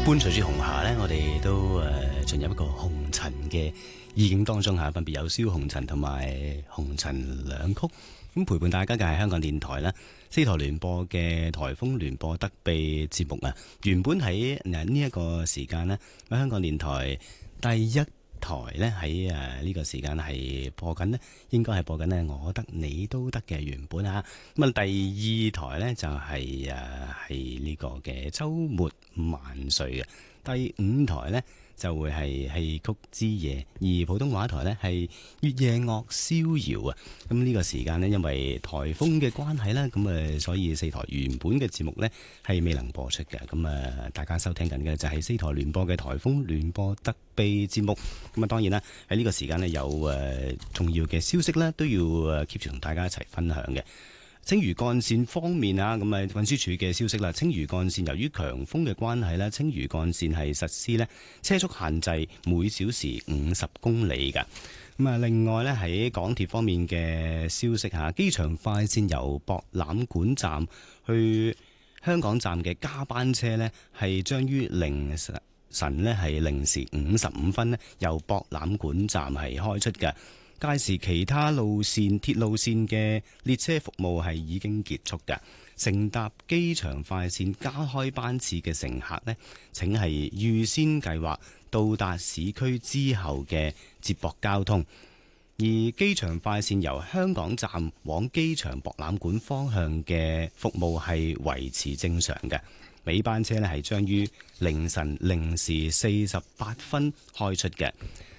伴隨住紅霞呢，我哋都進入一個紅塵嘅意境當中嚇，分別有蕭紅塵同埋紅塵兩曲。咁陪伴大家嘅係香港電台啦，四台聯播嘅颱風聯播特備節目啊。原本喺呢一個時間呢，喺香港電台第一台呢，喺呢個時間係播緊呢，應該係播緊呢我得你都得嘅原本啊。咁啊第二台呢，就係呢個嘅週末萬歲嘅，第五台呢，就會係戲曲之夜，而普通話台呢，係月夜樂逍遙啊。咁呢個時間呢，因為颱風嘅關係啦，咁所以四台原本嘅節目呢，係未能播出嘅。咁大家收聽緊嘅就係四台聯播嘅颱風聯播特備節目。咁當然啦，喺呢個時間呢，有重要嘅消息呢，都要 keep 住同大家一齊分享嘅。青嶼幹線方面啊，咁運輸署嘅消息啦，青嶼幹線由於強風嘅關係咧，青嶼幹線係實施咧車速限制每小時50公里㗎。另外咧喺港鐵方面嘅消息下，機場快線由博覽館站去香港站嘅加班車咧，係將於凌晨咧係0時55分咧由博覽館站係開出嘅。屆時其他鐵路線嘅列車服務係已經結束㗎。乘搭機場快線加開班次嘅乘客呢，請係預先計劃到達市區之後嘅接駁交通。而機場快線由香港站往機場博覽館方向嘅服務係維持正常嘅。尾班車呢係將於凌晨0時48分開出嘅。